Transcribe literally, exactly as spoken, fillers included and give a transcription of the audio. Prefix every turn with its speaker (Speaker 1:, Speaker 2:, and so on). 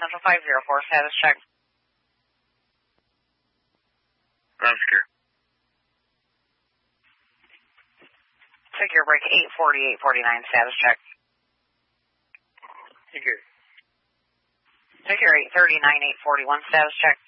Speaker 1: Central five zero four, status check.
Speaker 2: Ground secure.
Speaker 1: Figure break eight forty-eight forty-nine, status check.
Speaker 2: Figure.
Speaker 1: Figure eight thirty-nine eight forty-one, status check.